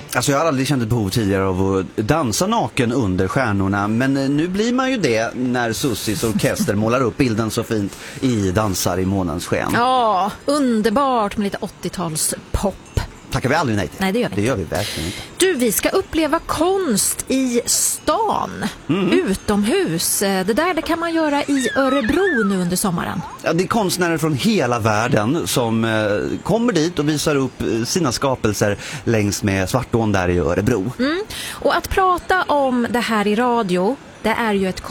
Alltså jag har aldrig känt ett behov tidigare av att dansa naken under stjärnorna, men nu blir man ju det när Sussis orkester målar upp bilden så fint i Dansar i månens sken. Ja, underbart med lite 80-tals pop. Tackar vi aldrig nej till? Nej, det gör vi inte. Det gör vi verkligen inte. Du, vi ska uppleva konst i stan, utomhus. Det kan man göra i Örebro nu under sommaren. Ja, det är konstnärer från hela världen som kommer dit och visar upp sina skapelser längs med Svartån där i Örebro. Och att prata om det här i radio, det är ju ett